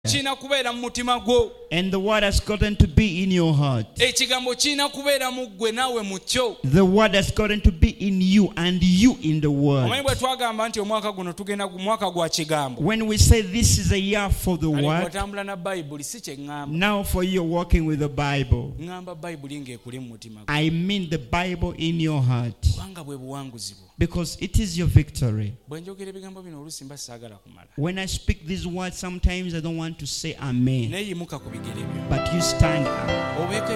China kubeera mu mutima gwo. And the word has gotten to be in your heart. Ekigambo china kubeera mu ggwe naawe mu kyo. The word has gotten to be in you and you in the word. Omanyi bwe twagamba nti omwaka guno tugenda mu mwaka gwa kigambo. When we say this is a year for the word, Otambula na Bible si kye ngamba. now for you walking with the Bible, Ngamba Bible ng'ekuli mu mutima gwo. I mean the Bible in your heart. Kubanga bwe buwanguzi bwo. Because it is your victory. Bwe njogera ebigambo bino oluusi mba saagala kumala. When I speak these words, sometimes I don't want to say amen. Neeyimuka ku bigere byo. But you stand up. Obeeko